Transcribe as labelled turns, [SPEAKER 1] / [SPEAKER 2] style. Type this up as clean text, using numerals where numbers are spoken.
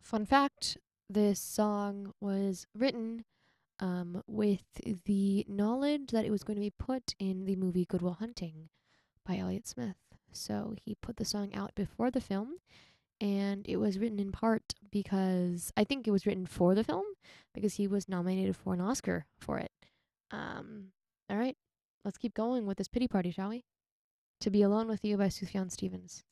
[SPEAKER 1] Fun fact, this song was written with the knowledge that it was going to be put in the movie Good Will Hunting by Elliott Smith. So he put the song out before the film, and it was written in part because I think it was written for the film because he was nominated for an Oscar for it. All right, let's keep going with this pity party, shall we? To Be Alone with You by Sufjan Stevens.